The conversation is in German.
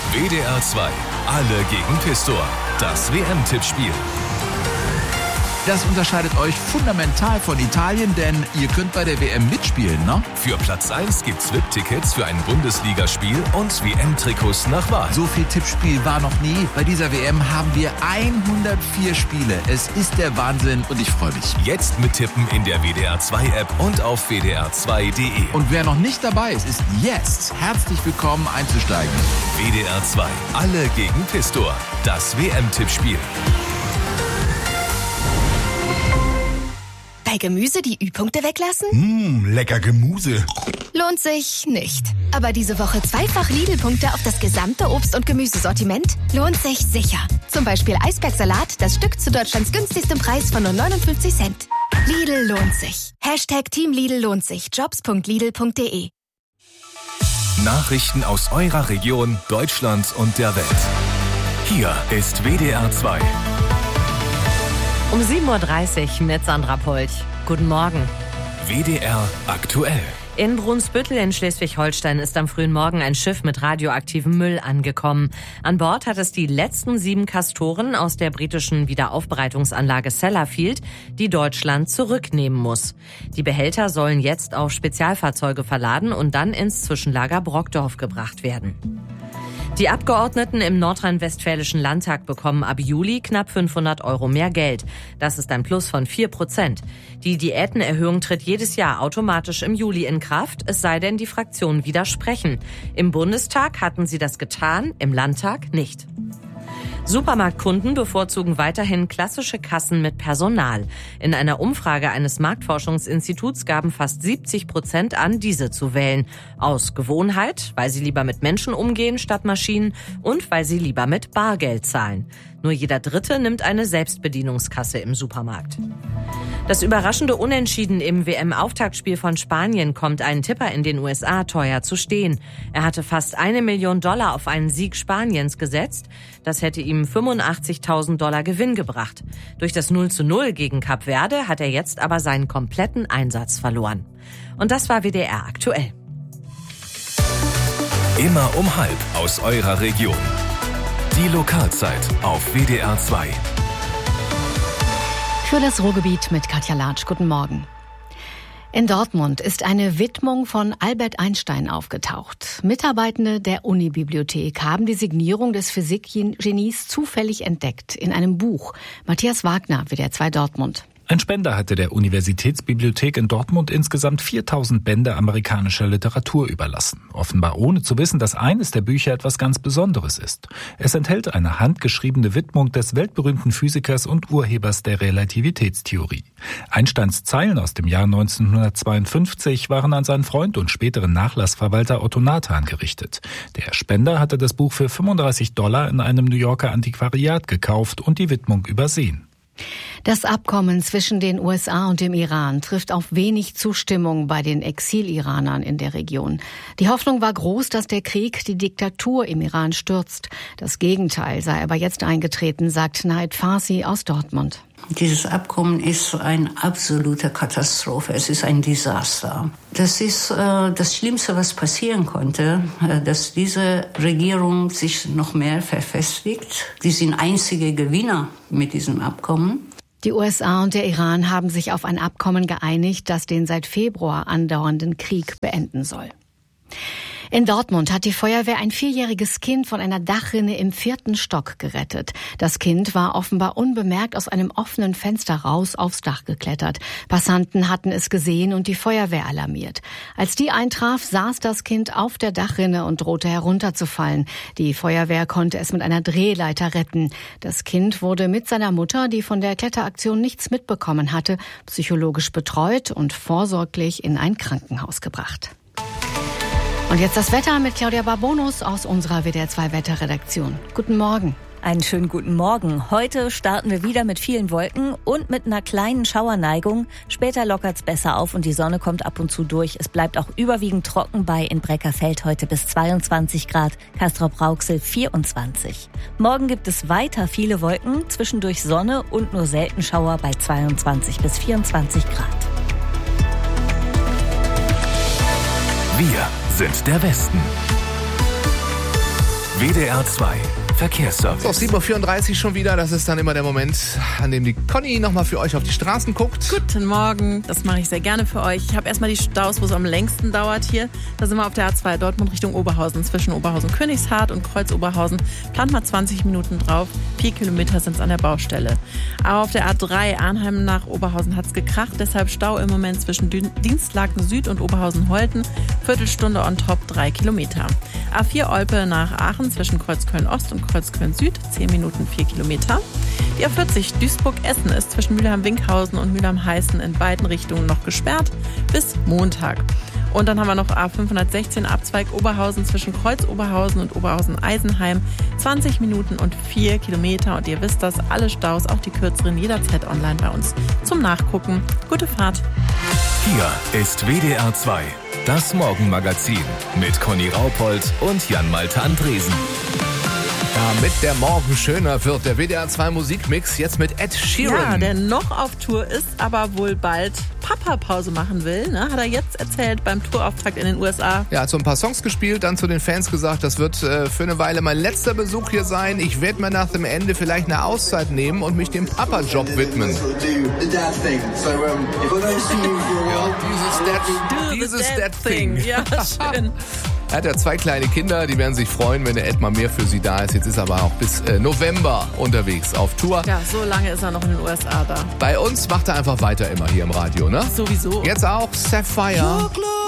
WDR 2. Alle gegen Pistor. Das WM-Tippspiel. Das unterscheidet euch fundamental von Italien, denn ihr könnt bei der WM mitspielen, ne? Für Platz 1 gibt's VIP-Tickets für ein Bundesligaspiel und WM-Trikots nach Wahl. So viel Tippspiel war noch nie. Bei dieser WM haben wir 104 Spiele. Es ist der Wahnsinn und ich freue mich. Jetzt mittippen in der WDR 2 App und auf wdr2.de. Und wer noch nicht dabei ist, ist jetzt herzlich willkommen einzusteigen. WDR 2. Alle gegen Pistor. Das WM-Tippspiel. Bei Gemüse die Ü-Punkte weglassen? Lecker Gemüse. Lohnt sich nicht. Aber diese Woche zweifach Lidl-Punkte auf das gesamte Obst- und Gemüsesortiment? Lohnt sich sicher. Zum Beispiel Eisbergsalat, das Stück zu Deutschlands günstigstem Preis von nur 59 Cent. Lidl lohnt sich. #Team Lidl lohnt sich. Jobs.lidl.de. Nachrichten aus eurer Region, Deutschland und der Welt. Hier ist WDR 2. Um 7.30 Uhr mit Sandra Polch. Guten Morgen. WDR aktuell. In Brunsbüttel in Schleswig-Holstein ist am frühen Morgen ein Schiff mit radioaktivem Müll angekommen. An Bord hat es die letzten 7 Castoren aus der britischen Wiederaufbereitungsanlage Sellafield, die Deutschland zurücknehmen muss. Die Behälter sollen jetzt auf Spezialfahrzeuge verladen und dann ins Zwischenlager Brockdorf gebracht werden. Die Abgeordneten im nordrhein-westfälischen Landtag bekommen ab Juli knapp 500 € mehr Geld. Das ist ein Plus von 4%. Die Diätenerhöhung tritt jedes Jahr automatisch im Juli in Kraft, es sei denn, die Fraktionen widersprechen. Im Bundestag hatten sie das getan, im Landtag nicht. Supermarktkunden bevorzugen weiterhin klassische Kassen mit Personal. In einer Umfrage eines Marktforschungsinstituts gaben fast 70% an, diese zu wählen. Aus Gewohnheit, weil sie lieber mit Menschen umgehen statt Maschinen und weil sie lieber mit Bargeld zahlen. Nur jeder Dritte nimmt eine Selbstbedienungskasse im Supermarkt. Das überraschende Unentschieden im WM-Auftaktspiel von Spanien kommt einen Tipper in den USA teuer zu stehen. Er hatte fast $1 Million auf einen Sieg Spaniens gesetzt. Das hätte ihm $85.000 Gewinn gebracht. Durch das 0:0 gegen Kap Verde hat er jetzt aber seinen kompletten Einsatz verloren. Und das war WDR aktuell. Immer um 12 aus eurer Region. Die Lokalzeit auf WDR 2. Für das Ruhrgebiet mit Katja Latsch. Guten Morgen. In Dortmund ist eine Widmung von Albert Einstein aufgetaucht. Mitarbeitende der Unibibliothek haben die Signierung des Physikgenies zufällig entdeckt in einem Buch. Matthias Wagner, WDR 2 Dortmund. Ein Spender hatte der Universitätsbibliothek in Dortmund insgesamt 4000 Bände amerikanischer Literatur überlassen. Offenbar ohne zu wissen, dass eines der Bücher etwas ganz Besonderes ist. Es enthält eine handgeschriebene Widmung des weltberühmten Physikers und Urhebers der Relativitätstheorie. Einsteins Zeilen aus dem Jahr 1952 waren an seinen Freund und späteren Nachlassverwalter Otto Nathan gerichtet. Der Spender hatte das Buch für $35 in einem New Yorker Antiquariat gekauft und die Widmung übersehen. Das Abkommen zwischen den USA und dem Iran trifft auf wenig Zustimmung bei den Exil-Iranern in der Region. Die Hoffnung war groß, dass der Krieg die Diktatur im Iran stürzt. Das Gegenteil sei aber jetzt eingetreten, sagt Nahid Farsi aus Dortmund. Dieses Abkommen ist eine absolute Katastrophe. Es ist ein Desaster. Das ist das Schlimmste, was passieren konnte, dass diese Regierung sich noch mehr verfestigt. Die sind einzige Gewinner mit diesem Abkommen. Die USA und der Iran haben sich auf ein Abkommen geeinigt, das den seit Februar andauernden Krieg beenden soll. In Dortmund hat die Feuerwehr ein 4-jähriges Kind von einer Dachrinne im 4. Stock gerettet. Das Kind war offenbar unbemerkt aus einem offenen Fenster raus aufs Dach geklettert. Passanten hatten es gesehen und die Feuerwehr alarmiert. Als die eintraf, saß das Kind auf der Dachrinne und drohte herunterzufallen. Die Feuerwehr konnte es mit einer Drehleiter retten. Das Kind wurde mit seiner Mutter, die von der Kletteraktion nichts mitbekommen hatte, psychologisch betreut und vorsorglich in ein Krankenhaus gebracht. Und jetzt das Wetter mit Claudia Barbonus aus unserer WDR 2 Wetterredaktion. Guten Morgen. Einen schönen guten Morgen. Heute starten wir wieder mit vielen Wolken und mit einer kleinen Schauerneigung. Später lockert's besser auf und die Sonne kommt ab und zu durch. Es bleibt auch überwiegend trocken bei in Breckerfeld heute bis 22 Grad, Castrop-Rauxel 24. Morgen gibt es weiter viele Wolken, zwischendurch Sonne und nur selten Schauer bei 22 bis 24 Grad. Wir sind der Westen. WDR 2 Verkehrsservice. So, 7.34 Uhr schon wieder. Das ist dann immer der Moment, an dem die Conny nochmal für euch auf die Straßen guckt. Guten Morgen, das mache ich sehr gerne für euch. Ich habe erstmal die Staus, wo es am längsten dauert hier. Da sind wir auf der A2 Dortmund Richtung Oberhausen. Zwischen Oberhausen-Königshardt und Kreuz-Oberhausen. Plant mal 20 Minuten drauf. 4 Kilometer sind es an der Baustelle. Aber auf der A3 Arnheim nach Oberhausen hat es gekracht. Deshalb Stau im Moment zwischen Dienstlaken Süd und Oberhausen-Holten. Viertelstunde on top 3 Kilometer. A4 Olpe nach Aachen zwischen Kreuzköln-Ost und Kreuzköln-Süd, 10 Minuten 4 Kilometer. Die A40 Duisburg-Essen ist zwischen Mülheim-Winkhausen und Mülheim-Heißen in beiden Richtungen noch gesperrt bis Montag. Und dann haben wir noch A516 Abzweig Oberhausen zwischen Kreuz-Oberhausen und Oberhausen-Eisenheim, 20 Minuten und 4 Kilometer. Und ihr wisst das, alle Staus, auch die kürzeren, jederzeit online bei uns zum Nachgucken. Gute Fahrt. Hier ist WDR 2, das Morgenmagazin mit Conny Raupold und Jan-Malte Andresen. Damit der Morgen schöner wird, der WDR 2 Musikmix jetzt mit Ed Sheeran. Ja, der noch auf Tour ist, aber wohl bald Papa-Pause machen will. Ne? Hat er jetzt erzählt beim Tourauftakt in den USA. Ja, hat so ein paar Songs gespielt, dann zu den Fans gesagt, das wird für eine Weile mein letzter Besuch hier sein. Ich werde mir nach dem Ende vielleicht eine Auszeit nehmen und mich dem Papa-Job widmen. Dieses Dad-Thing. Ja, schön. Er hat ja 2 kleine Kinder, die werden sich freuen, wenn der Ed mal mehr für sie da ist. Jetzt ist er aber auch bis November unterwegs auf Tour. Ja, so lange ist er noch in den USA da. Bei uns macht er einfach weiter immer hier im Radio, ne? Sowieso. Jetzt auch Sapphire.